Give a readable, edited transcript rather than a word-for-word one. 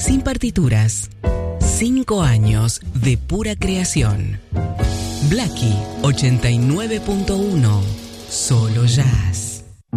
sin partituras. 5 años de pura creación. Blackie 89.1. Solo jazz.